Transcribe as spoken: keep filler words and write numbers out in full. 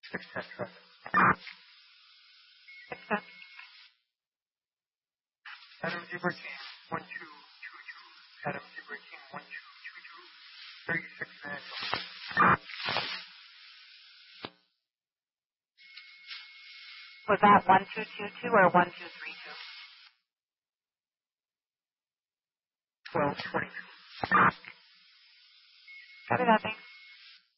six ten traffic. six ten. Adam Zebra Team one two two two. Adam Zebra Team one two two two. thirty-six minutes. Was that one two two two or one two three two? twelve twenty-two. Copy that, thanks.